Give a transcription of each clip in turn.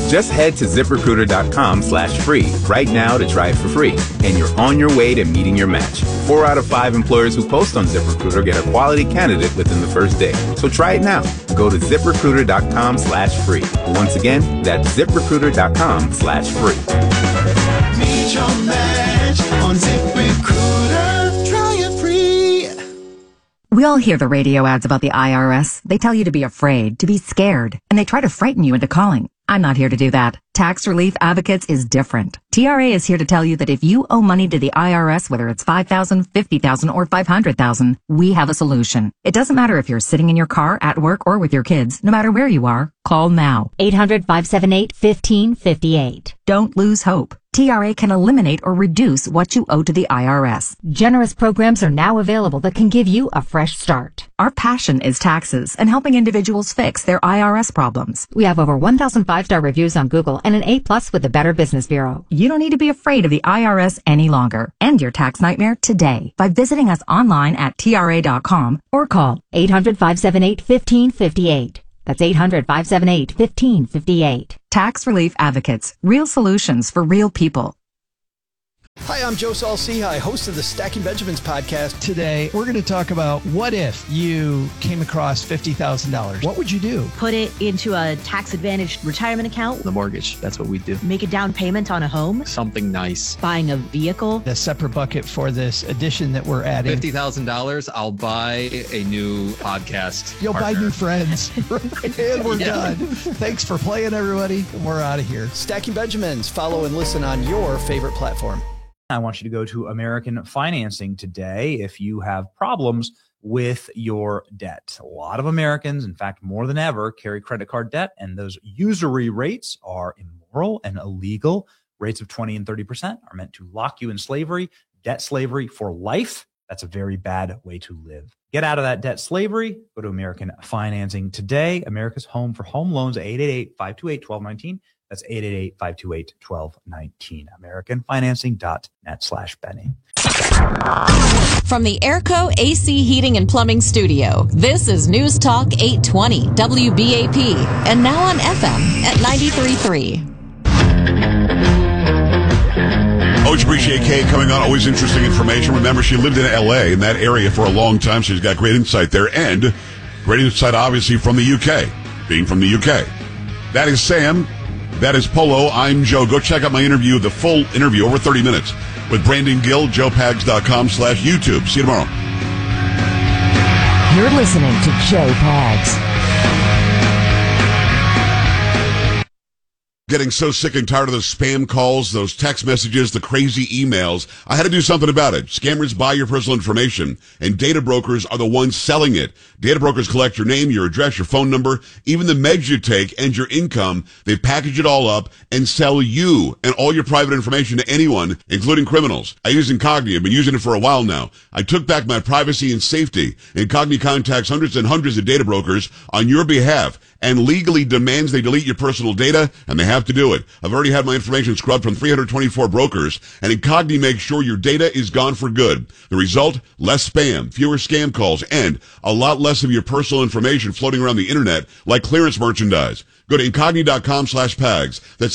Just head to ZipRecruiter.com/free right now to try it for free, and you're on your way to meeting your match. 4 out of 5 employers who post on ZipRecruiter get a quality candidate within the first day. So try it now. Go to ZipRecruiter.com/free. Once again, that's ZipRecruiter.com/free. Meet your match on ZipRecruiter. Try it free. We all hear the radio ads about the IRS. They tell you to be afraid, to be scared, and they try to frighten you into calling. I'm not here to do that. Tax Relief Advocates is different. TRA is here to tell you that if you owe money to the IRS, whether it's $5,000, $50,000, or $500,000, we have a solution. It doesn't matter if you're sitting in your car, at work, or with your kids. No matter where you are, call now. 800-578-1558. Don't lose hope. TRA can eliminate or reduce what you owe to the IRS. Generous programs are now available that can give you a fresh start. Our passion is taxes and helping individuals fix their IRS problems. We have over 1,000 5-star reviews on Google and an A+ with the Better Business Bureau. You don't need to be afraid of the IRS any longer. End your tax nightmare today by visiting us online at TRA.com or call 800-578-1558. That's 800-578-1558. Tax Relief Advocates. Real solutions for real people. Hi, I'm Joe Saul-Sehy, host of the Stacking Benjamins podcast. Today, we're going to talk about what if you came across $50,000? What would you do? Put it into a tax-advantaged retirement account. The mortgage, that's what we do. Make a down payment on a home. Something nice. Buying a vehicle. A separate bucket for this addition that we're adding. $50,000, I'll buy a new podcast You'll partner. buy new friends. And we're done. Thanks for playing, everybody. And we're out of here. Stacking Benjamins. Follow and listen on your favorite platform. I want you to go to American Financing today if you have problems with your debt. A lot of Americans, in fact, more than ever, carry credit card debt, and those usury rates are immoral and illegal. Rates of 20 and 30% are meant to lock you in slavery, debt slavery for life. That's a very bad way to live. Get out of that debt slavery. Go to American Financing today. America's home for home loans, 888-528-1219. That's 888-528-1219. AmericanFinancing.net/Benny. From the Airco AC Heating and Plumbing Studio, this is News Talk 820 WBAP, and now on FM at 93.3. Always appreciate Kay coming on. Always interesting information. Remember, she lived in L.A., in that area for a long time, so she's got great insight there. And great insight, obviously, from the U.K., being from the U.K. That is Sam. That is Polo. I'm Joe. Go check out my interview, the full interview, over 30 minutes, with Brandon Gill, joepags.com/YouTube. See you tomorrow. You're listening to Joe Pags. Getting so sick and tired of those spam calls, those text messages, the crazy emails. I had to do something about it. Scammers buy your personal information, and data brokers are the ones selling it. Data brokers collect your name, your address, your phone number, even the meds you take, and your income. They package it all up and sell you and all your private information to anyone, including criminals. I use Incogni. I've been using it for a while now. I took back my privacy and safety. Incogni contacts hundreds and hundreds of data brokers on your behalf and legally demands they delete your personal data, and they have to do it. I've already had my information scrubbed from 324 brokers, and Incogni makes sure your data is gone for good. The result? Less spam, fewer scam calls, and a lot less of your personal information floating around the internet like clearance merchandise. Go to Incogni.com/Pags. That's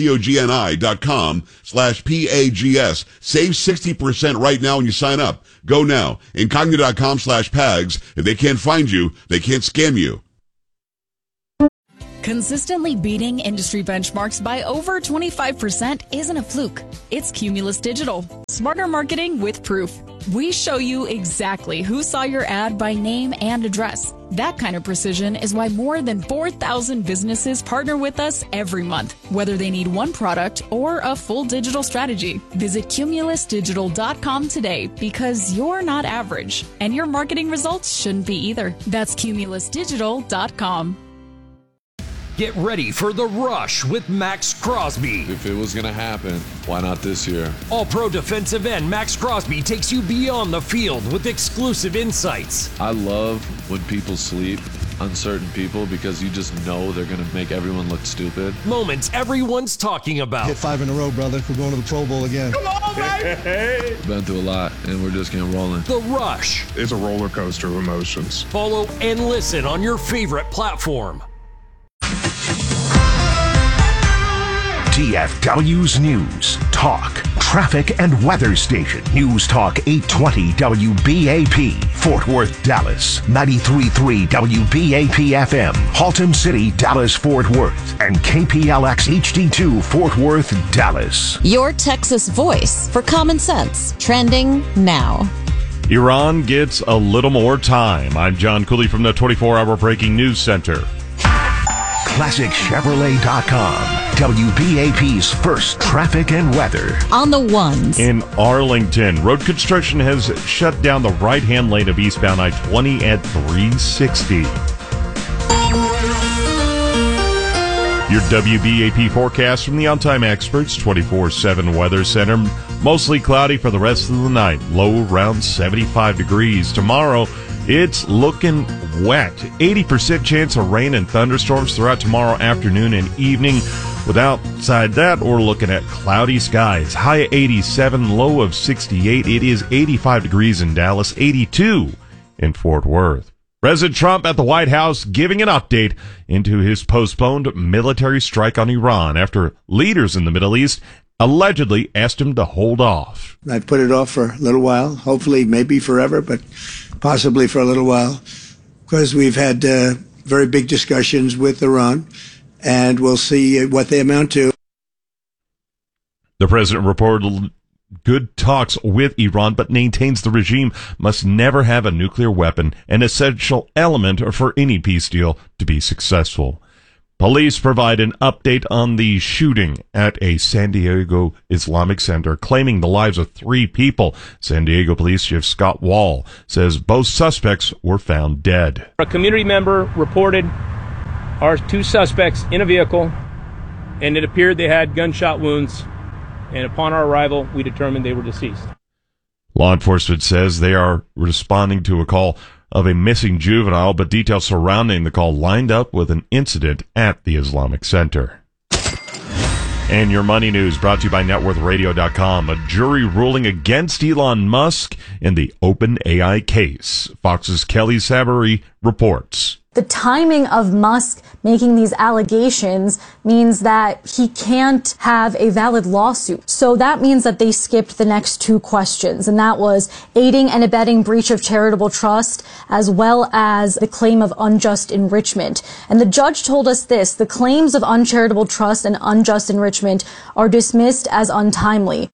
INCOGNI.com/PAGS. Save 60% right now when you sign up. Go now. Incogni.com/Pags. If they can't find you, they can't scam you. Consistently beating industry benchmarks by over 25% isn't a fluke. It's Cumulus Digital. Smarter marketing with proof. We show you exactly who saw your ad by name and address. That kind of precision is why more than 4,000 businesses partner with us every month, whether they need one product or a full digital strategy. Visit cumulusdigital.com today because you're not average, and your marketing results shouldn't be either. That's cumulusdigital.com. Get ready for The Rush with Max Crosby. If it was going to happen, why not this year? All-pro defensive end Max Crosby takes you beyond the field with exclusive insights. I love when people sleep on certain people because you just know they're going to make everyone look stupid. Moments everyone's talking about. Hit 5 in a row, brother. We're going to the Pro Bowl again. Come on, baby! Been through a lot, and we're just getting rolling. The Rush. It's a roller coaster of emotions. Follow and listen on your favorite platform. WTFW's News, Talk, Traffic and Weather Station. News Talk 820 WBAP, Fort Worth, Dallas. 93.3 WBAP FM, Haltom City, Dallas, Fort Worth. And KPLX HD2, Fort Worth, Dallas. Your Texas voice for common sense. Trending now. Iran gets a little more time. I'm John Cooley from the 24-hour Breaking News Center. ClassicChevrolet.com, WBAP's first traffic and weather. On the ones. In Arlington, road construction has shut down the right-hand lane of eastbound I-20 at 360. Your WBAP forecast from the On-Time Experts 24/7 Weather Center. Mostly cloudy for the rest of the night. Low around 75 degrees. Tomorrow, it's looking wet. 80% chance of rain and thunderstorms throughout tomorrow afternoon and evening. With outside that, we're looking at cloudy skies. High 87, low of 68. It is 85 degrees in Dallas, 82 in Fort Worth. President Trump at the White House giving an update into his postponed military strike on Iran after leaders in the Middle East allegedly asked him to hold off. I've put it off for a little while, hopefully maybe forever, but possibly for a little while, because we've had very big discussions with Iran, and we'll see what they amount to. The president reported good talks with Iran, but maintains the regime must never have a nuclear weapon, an essential element for any peace deal to be successful. Police provide an update on the shooting at a San Diego Islamic center, claiming the lives of 3 people. San Diego Police Chief Scott Wall says both suspects were found dead. A community member reported our 2 suspects in a vehicle, and it appeared they had gunshot wounds. And upon our arrival, we determined they were deceased. Law enforcement says they are responding to a call of a missing juvenile, but details surrounding the call lined up with an incident at the Islamic Center. And your money news brought to you by NetWorthRadio.com. A jury ruling against Elon Musk in the OpenAI case. Fox's Kelly Sabary reports. The timing of Musk making these allegations means that he can't have a valid lawsuit. So that means that they skipped the next 2 questions, and that was aiding and abetting breach of charitable trust, as well as the claim of unjust enrichment. And the judge told us this: the claims of uncharitable trust and unjust enrichment are dismissed as untimely.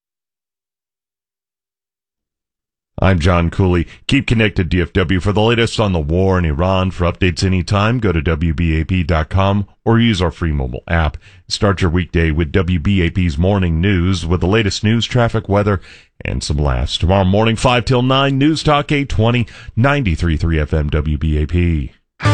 I'm John Cooley. Keep connected, DFW, for the latest on the war in Iran. For updates anytime, go to WBAP.com or use our free mobile app. Start your weekday with WBAP's morning news with the latest news, traffic, weather, and some laughs. Tomorrow morning, 5 till 9, News Talk 820, 93.3 FM WBAP.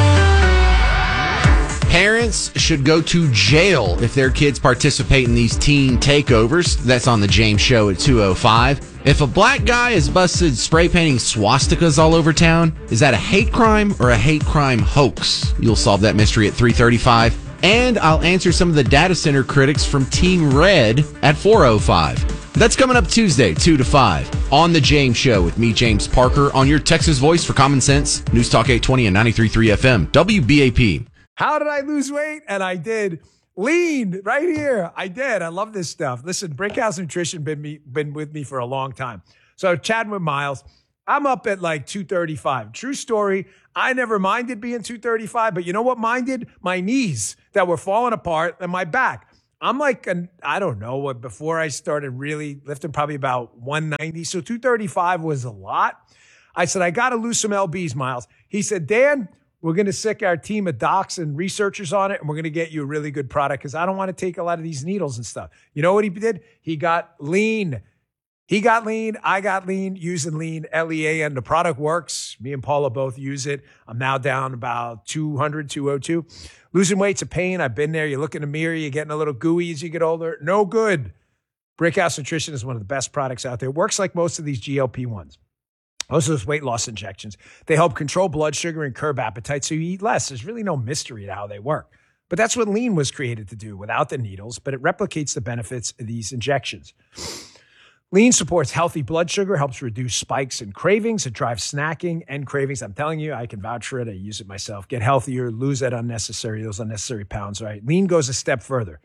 Parents should go to jail if their kids participate in these teen takeovers. That's on the James Show at 2:05. If a black guy is busted spray painting swastikas all over town, is that a hate crime or a hate crime hoax? You'll solve that mystery at 3:35. And I'll answer some of the data center critics from Team Red at 4:05. That's coming up Tuesday, 2 to 5, on The James Show with me, James Parker, on your Texas voice for common sense, News Talk 820 and 93.3 FM, WBAP. How did I lose weight? And I did. Lean right here. I did. I love this stuff. Listen, Brickhouse Nutrition been with me for a long time. So chatting with Miles, I'm up at like 235. True story. I never minded being 235, but you know what minded? My knees that were falling apart and my back. I'm like, I don't know, before I started really lifting, probably about 190. So 235 was a lot. I said, I got to lose some LBs, Miles. He said, Dan, we're going to sick our team of docs and researchers on it, and we're going to get you a really good product because I don't want to take a lot of these needles and stuff. You know what he did? He got lean. He got lean. I got lean using lean, LEAN. The product works. Me and Paula both use it. I'm now down about 200, 202. Losing weight's a pain. I've been there. You look in the mirror, you're getting a little gooey as you get older. No good. Brickhouse Nutrition is one of the best products out there. It works like most of these GLP-1s. Most of those weight loss injections. They help control blood sugar and curb appetite so you eat less. There's really no mystery to how they work. But that's what lean was created to do without the needles, but it replicates the benefits of these injections. Lean supports healthy blood sugar, helps reduce spikes and cravings. It drives snacking and cravings. I'm telling you, I can vouch for it. I use it myself. Get healthier, lose those unnecessary pounds, right? Lean goes a step further.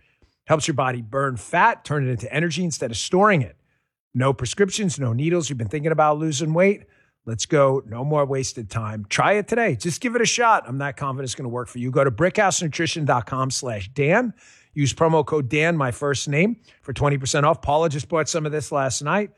Helps your body burn fat, turn it into energy instead of storing it. No prescriptions, no needles. You've been thinking about losing weight? Let's go. No more wasted time. Try it today. Just give it a shot. I'm not confident it's going to work for you. Go to brickhousenutrition.com/Dan. Use promo code Dan, my first name, for 20% off. Paula just bought some of this last night.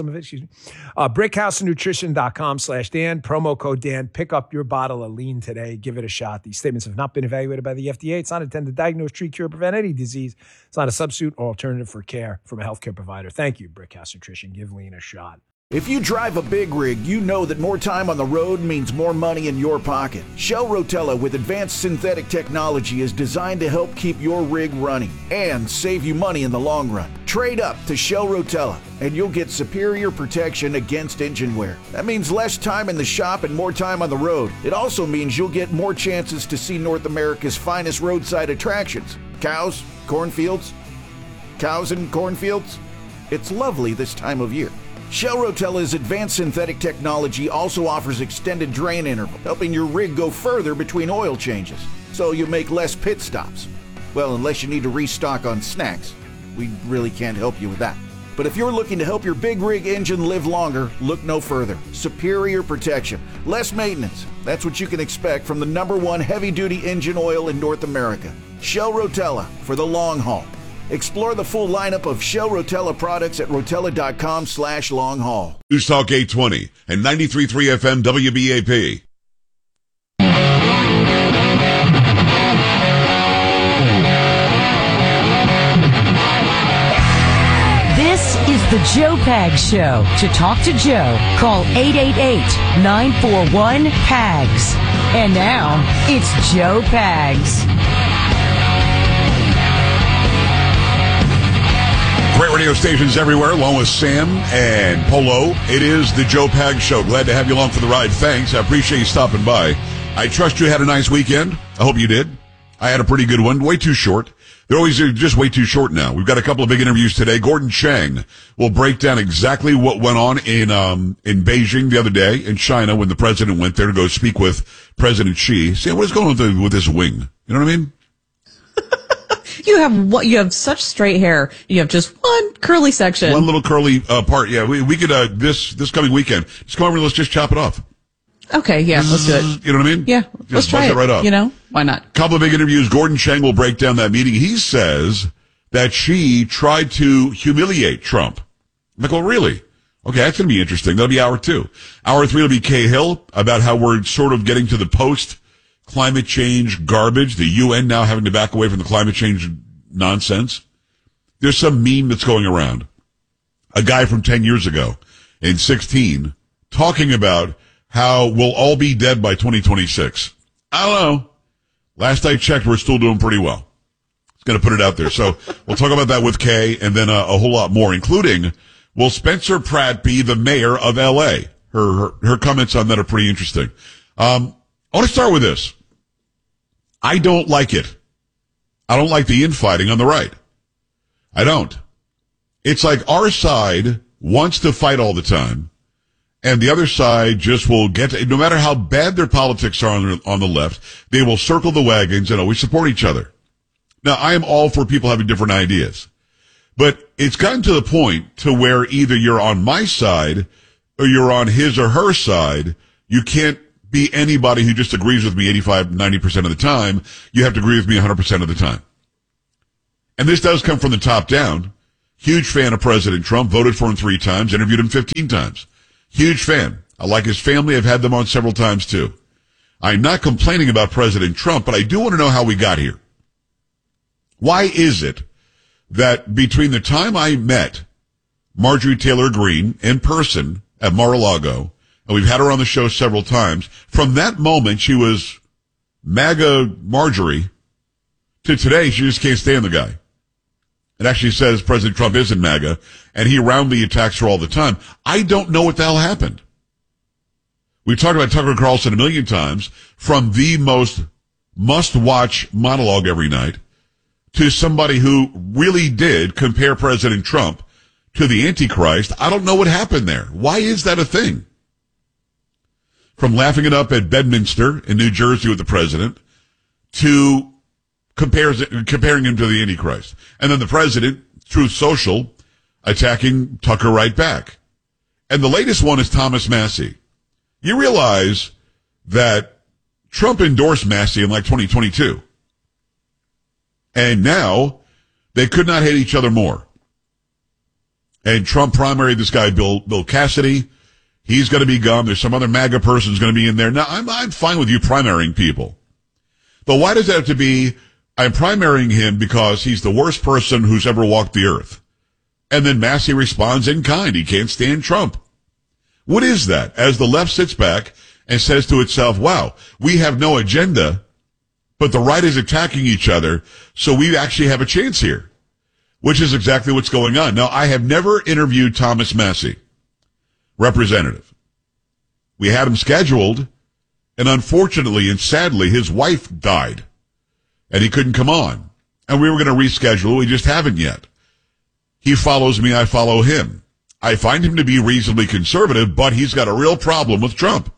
brickhousenutrition.com/Dan. Promo code Dan. Pick up your bottle of lean today. Give it a shot. These statements have not been evaluated by the FDA. It's not intended to diagnose, treat, cure, or prevent any disease. It's not a substitute or alternative for care from a healthcare provider. Thank you, Brickhouse Nutrition. Give lean a shot. If you drive a big rig, you know that more time on the road means more money in your pocket. Shell Rotella with advanced synthetic technology is designed to help keep your rig running and save you money in the long run. Trade up to Shell Rotella and you'll get superior protection against engine wear. That means less time in the shop and more time on the road. It also means you'll get more chances to see North America's finest roadside attractions. Cows, cornfields, cows and cornfields. It's lovely this time of year. Shell Rotella's advanced synthetic technology also offers extended drain interval, helping your rig go further between oil changes, so you make less pit stops. Well, unless you need to restock on snacks. We really can't help you with that. But if you're looking to help your big rig engine live longer, look no further. Superior protection, less maintenance. That's what you can expect from the #1 heavy-duty engine oil in North America. Shell Rotella for the long haul. Explore the full lineup of Shell Rotella products at rotella.com/long-haul. News Talk 820 and 93.3 FM WBAP. This is the Joe Pags Show. To talk to Joe, call 888-941-PAGS. And now, it's Joe Pags. Great radio stations everywhere, along with Sam and Polo. It is the Joe Pags Show. Glad to have you along for the ride. Thanks. I appreciate you stopping by. I trust you had a nice weekend. I hope you did. I had a pretty good one. Way too short. They're always just way too short now. We've got a couple of big interviews today. Gordon Chang will break down exactly what went on in Beijing the other day in China when the president went there to go speak with President Xi. See, what is going on with this wing? You know what I mean? You have such straight hair. You have just one curly section. One little curly part. Yeah, we could this coming weekend just come over and let's just chop it off. Okay, yeah, let's do it. You know what I mean? Yeah, let's try it right off. You know, why not? Couple of big interviews. Gordon Chang will break down that meeting. He says that Xi tried to humiliate Trump. I'm like, oh, really? Okay, that's going to be interesting. That'll be hour 2. Hour 3 will be Kay Hill about how we're sort of getting to the post-climate change garbage. The UN now having to back away from the climate change nonsense. There's some meme that's going around. A guy from 10 years ago in 16 talking about how we'll all be dead by 2026. I don't know. Last I checked, we're still doing pretty well. It's going to put it out there. So we'll talk about that with Kay and then a whole lot more, including will Spencer Pratt be the mayor of L.A.? Her comments on that are pretty interesting. I want to start with this. I don't like it. I don't like the infighting on the right. I don't. It's like our side wants to fight all the time, and the other side just will no matter how bad their politics are on the left, they will circle the wagons and always support each other. Now, I am all for people having different ideas, but it's gotten to the point to where either you're on my side or you're on his or her side. You can't be anybody who just agrees with me 85, 90% of the time. You have to agree with me 100% of the time. And this does come from the top down. Huge fan of President Trump, voted for him 3 times, interviewed him 15 times. Huge fan. I like his family. I've had them on several times too. I'm not complaining about President Trump, but I do want to know how we got here. Why is it that between the time I met Marjorie Taylor Greene in person at Mar-a-Lago, and we've had her on the show several times, from that moment she was MAGA Marjorie to today she just can't stand the guy. It actually says President Trump isn't MAGA, and he roundly attacks her all the time. I don't know what the hell happened. We've talked about Tucker Carlson a million times, from the most must-watch monologue every night to somebody who really did compare President Trump to the Antichrist. I don't know what happened there. Why is that a thing? From laughing it up at Bedminster in New Jersey with the president to comparing him to the Antichrist. And then the president, Truth Social, attacking Tucker right back. And the latest one is Thomas Massie. You realize that Trump endorsed Massie in like 2022. And now they could not hate each other more. And Trump primaried this guy, Bill Cassidy. He's going to be gone. There's some other MAGA person's going to be in there. Now, I'm fine with you primarying people. But why does that have to be, I'm primarying him because he's the worst person who's ever walked the earth? And then Massie responds in kind. He can't stand Trump. What is that? As the left sits back and says to itself, wow, we have no agenda, but the right is attacking each other, so we actually have a chance here, which is exactly what's going on. Now, I have never interviewed Thomas Massie, representative. We had him scheduled, and unfortunately and sadly, his wife died, and he couldn't come on. And we were going to reschedule. We just haven't yet. He follows me. I follow him. I find him to be reasonably conservative, but he's got a real problem with Trump.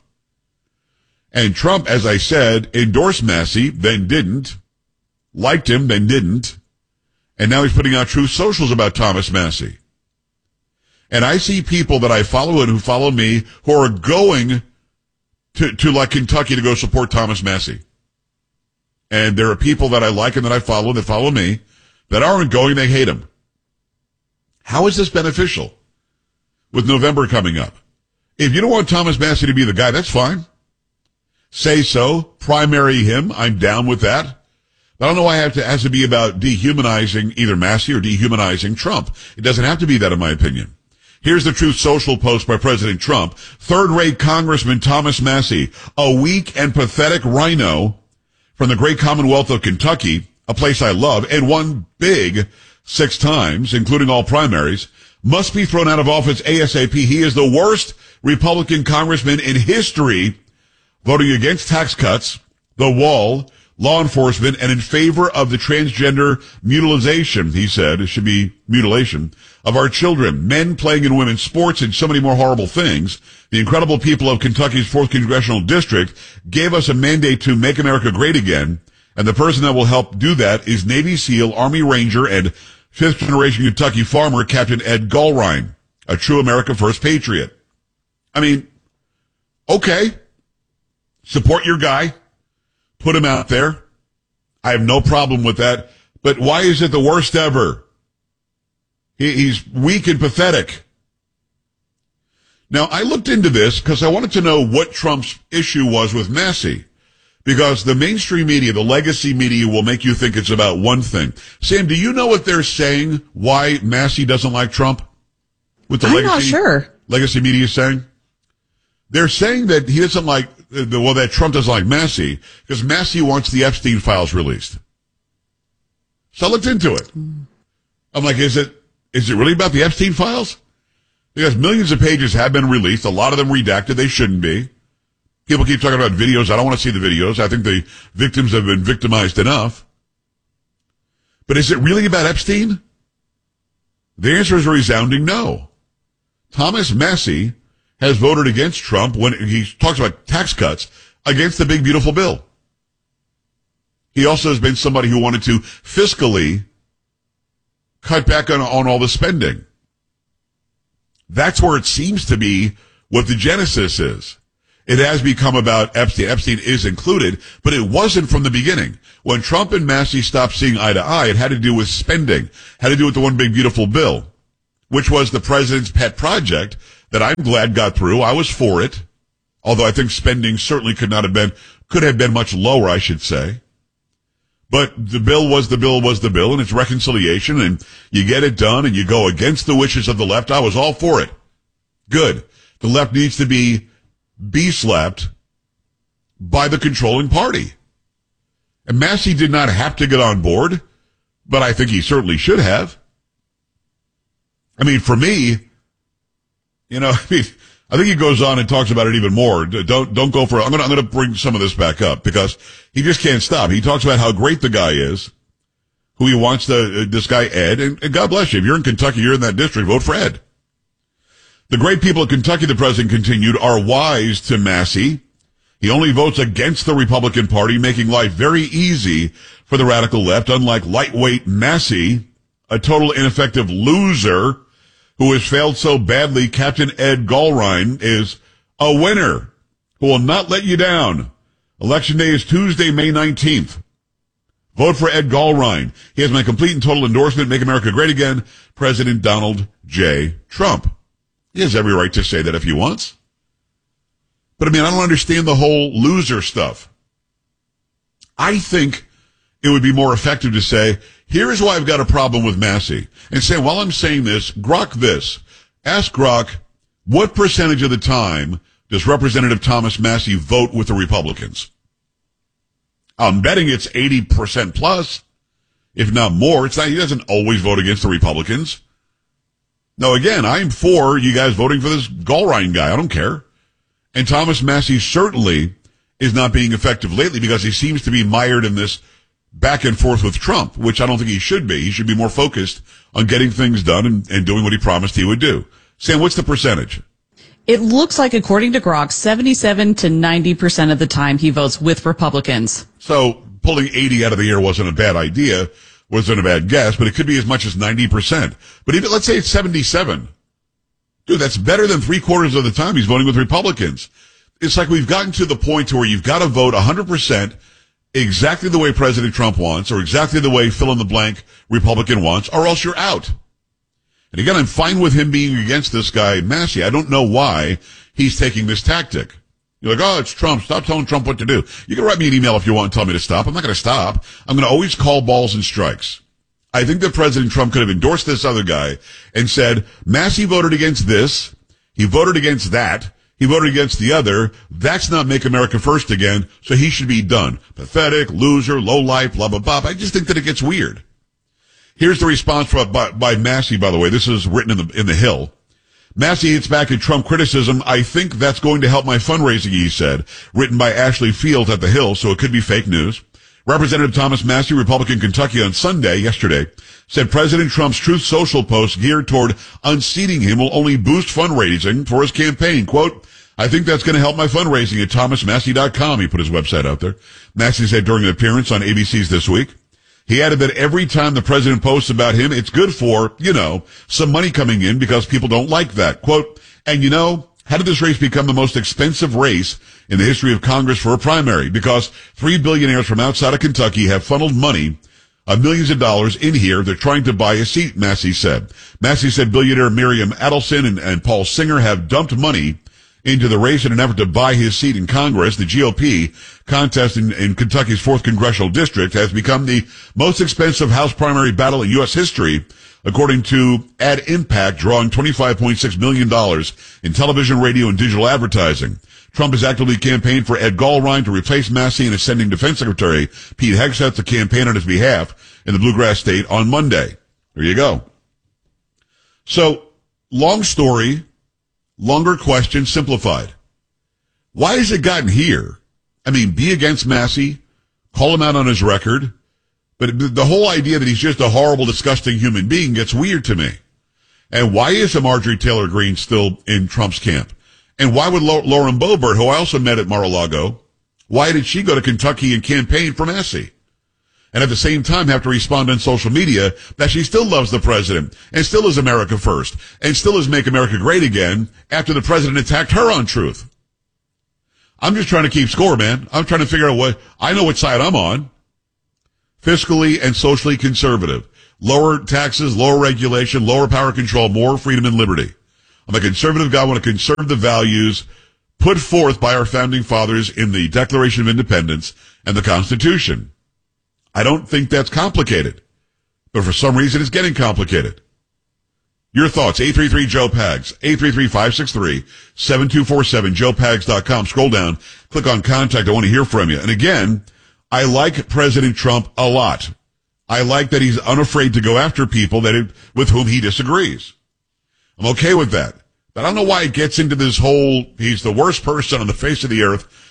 And Trump, as I said, endorsed Massie, then didn't, liked him, then didn't, and now he's putting out Truth Socials about Thomas Massie. And I see people that I follow and who follow me who are going to like Kentucky to go support Thomas Massie. And there are people that I like and that I follow that follow me that aren't going, they hate him. How is this beneficial with November coming up? If you don't want Thomas Massie to be the guy, that's fine. Say so. Primary him. I'm down with that. But I don't know why it has to be about dehumanizing either Massie or dehumanizing Trump. It doesn't have to be that, in my opinion. Here's the Truth Social post by President Trump. Third-rate Congressman Thomas Massie, a weak and pathetic rhino from the great Commonwealth of Kentucky, a place I love, and won big 6 times, including all primaries, must be thrown out of office ASAP. He is the worst Republican congressman in history, voting against tax cuts, the wall, law enforcement, and in favor of the transgender mutilation, he said, it should be mutilation, of our children, men playing in women's sports, and so many more horrible things. The incredible people of Kentucky's 4th Congressional District gave us a mandate to make America great again, and the person that will help do that is Navy SEAL, Army Ranger, and 5th-generation Kentucky farmer Captain Ed Gulrine, a true America First patriot. I mean, okay, support your guy, put him out there. I have no problem with that. But why is it the worst ever? He's weak and pathetic. Now, I looked into this because I wanted to know what Trump's issue was with Massie. Because the mainstream media, the legacy media, will make you think it's about one thing. Sam, do you know what they're saying why Massie doesn't like Trump? With the I'm not sure. Legacy media is saying? They're saying that he doesn't like, that Trump doesn't like Massie because Massie wants the Epstein files released. So I looked into it. I'm like, is it really about the Epstein files? Because millions of pages have been released, a lot of them redacted, they shouldn't be. People keep talking about videos. I don't want to see the videos. I think the victims have been victimized enough. But is it really about Epstein? The answer is a resounding no. Thomas Massie has voted against Trump when he talks about tax cuts against the big, beautiful bill. He also has been somebody who wanted to fiscally cut back on all the spending. That's where it seems to be what the genesis is. It has become about Epstein. Epstein is included, but it wasn't from the beginning. When Trump and Massie stopped seeing eye to eye, it had to do with spending, had to do with the one big beautiful bill, which was the president's pet project that I'm glad got through. I was for it, although I think spending certainly could have been much lower, I should say. But the bill was the bill, and it's reconciliation, and you get it done, and you go against the wishes of the left. I was all for it. Good. The left needs to be slapped by the controlling party. And Massie did not have to get on board, but I think he certainly should have. I mean, for me, I think he goes on and talks about it even more. Don't go for it. I'm going to bring some of this back up because he just can't stop. He talks about how great the guy is, who he wants this guy Ed, and God bless you. If you're in Kentucky, you're in that district, vote for Ed. The great people of Kentucky, the president continued, are wise to Massie. He only votes against the Republican Party, making life very easy for the radical left, unlike lightweight Massey, a total ineffective loser who has failed so badly. Captain Ed Gallrein is a winner who will not let you down. Election day is Tuesday, May 19th. Vote for Ed Gallrein. He has my complete and total endorsement. Make America great again. President Donald J. Trump. He has every right to say that if he wants. But I mean, I don't understand the whole loser stuff. I think it would be more effective to say, here is why I've got a problem with Massey. And say, while I'm saying this, Grok this. Ask Grok, what percentage of the time does Representative Thomas Massey vote with the Republicans? I'm betting it's 80% plus, if not more. It's not, he doesn't always vote against the Republicans. No, again, I'm for you guys voting for this Gallrein guy. I don't care. And Thomas Massey certainly is not being effective lately because he seems to be mired in this back and forth with Trump, which I don't think he should be. He should be more focused on getting things done and doing what he promised he would do. Sam, what's the percentage? It looks like, according to Grok, 77 to 90% of the time he votes with Republicans. So pulling 80 out of the air wasn't a bad idea, wasn't a bad guess, but it could be as much as 90%. But even, let's say it's 77. Dude, that's better than 3/4 of the time he's voting with Republicans. It's like we've gotten to the point to where you've got to vote 100% exactly the way President Trump wants, or exactly the way fill-in-the-blank Republican wants, or else you're out. And again, I'm fine with him being against this guy, Massey. I don't know why he's taking this tactic. You're like, oh, it's Trump. Stop telling Trump what to do. You can write me an email if you want and tell me to stop. I'm not going to stop. I'm going to always call balls and strikes. I think that President Trump could have endorsed this other guy and said, Massey voted against this. He voted against that. He voted against the other. That's not Make America First again, so he should be done. Pathetic, loser, lowlife, blah, blah, blah. I just think that it gets weird. Here's the response by Massey, by the way. This is written in the Hill. Massey hits back at Trump criticism. I think that's going to help my fundraising, he said. Written by Ashley Fields at the Hill, so it could be fake news. Representative Thomas Massey, Republican Kentucky, on yesterday, said President Trump's Truth Social post geared toward unseating him will only boost fundraising for his campaign. Quote, I think that's going to help my fundraising at thomasmassey.com. He put his website out there. Massey said during an appearance on ABC's This Week. He added that every time the president posts about him, it's good for, some money coming in because people don't like that. Quote, and how did this race become the most expensive race in the history of Congress for a primary? Because 3 billionaires from outside of Kentucky have funneled money, millions of dollars in here. They're trying to buy a seat, Massey said. Massey said billionaire Miriam Adelson and Paul Singer have dumped money into the race in an effort to buy his seat in Congress. The GOP contest in Kentucky's 4th Congressional District has become the most expensive House primary battle in U.S. history, according to Ad Impact, drawing $25.6 million in television, radio, and digital advertising. Trump has actively campaigned for Ed Gallrein to replace Massey and is sending Defense Secretary Pete Hegseth to campaign on his behalf in the Bluegrass State on Monday. There you go. So, long story, longer question simplified. Why has it gotten here? I mean, be against Massey, call him out on his record, but the whole idea that he's just a horrible, disgusting human being gets weird to me. And why is a Marjorie Taylor Greene still in Trump's camp? And why would Lauren Boebert, who I also met at Mar-a-Lago, why did she go to Kentucky and campaign for Massey? And at the same time have to respond on social media that she still loves the president and still is America first and still is Make America Great Again after the president attacked her on Truth. I'm just trying to keep score, man. I'm trying to figure out I know what side I'm on. Fiscally and socially conservative. Lower taxes, lower regulation, lower power control, more freedom and liberty. I'm a conservative guy. I want to conserve the values put forth by our founding fathers in the Declaration of Independence and the Constitution. I don't think that's complicated, but for some reason it's getting Your thoughts, 833-JOE-PAGS, 833-563-7247, joepags.com. Scroll down, click on contact. I want to hear from you. And again, I like President Trump a lot. I like that he's unafraid to go after people with whom he disagrees. I'm okay with that. But I don't know why it gets into this whole, he's the worst person on the face of the earth.